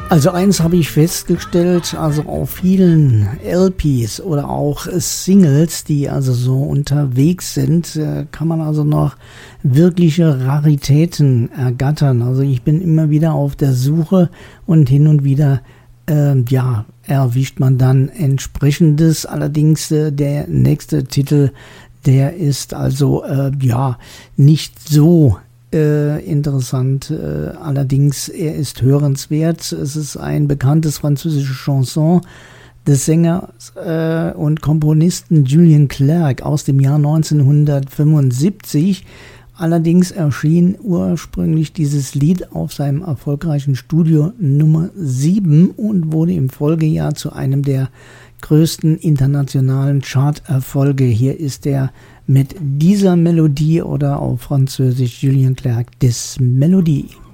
Also eins habe ich festgestellt, also auf vielen LPs oder auch Singles, die also so unterwegs sind, kann man also noch wirkliche Raritäten ergattern. Also ich bin immer wieder auf der Suche und hin und wieder, erwischt man dann entsprechendes. Allerdings der nächste Titel, der ist also, nicht so interessant, allerdings er ist hörenswert. Es ist ein bekanntes französisches Chanson des Sängers und Komponisten Julien Clerc aus dem Jahr 1975. Allerdings erschien ursprünglich dieses Lied auf seinem erfolgreichen Studio Nummer 7 und wurde im Folgejahr zu einem der größten internationalen Charterfolge. Hier ist er mit dieser Melodie oder auf Französisch Julien Clerc, Des Melodies.